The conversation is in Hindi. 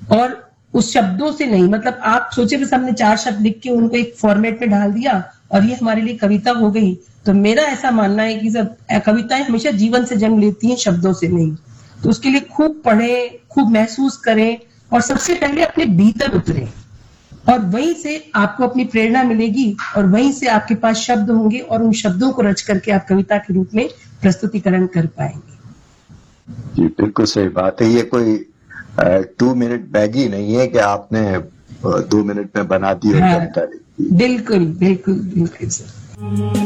और उस शब्दों से नहीं, मतलब आप सोचे बस हमने 4 शब्द लिख के उनको एक फॉर्मेट में डाल दिया और ये हमारे लिए कविता हो गई। तो मेरा ऐसा मानना है कि सब कविताएं हमेशा जीवन से जन्म लेती हैं, शब्दों से नहीं। तो उसके लिए खूब पढ़ें, खूब महसूस करें और सबसे पहले अपने भीतर उतरें और वहीं से आपको अपनी प्रेरणा मिलेगी और वहीं से आपके पास शब्द होंगे और उन शब्दों को रच करके आप कविता के रूप में प्रस्तुतिकरण कर पाएंगे। जी बिल्कुल सही बात है। ये कोई 2 मिनट मैगी नहीं है कि आपने 2 मिनट में बना दी और हाँ, कविता लिख दी। बिल्कुल बिल्कुल बिल्कुल सर।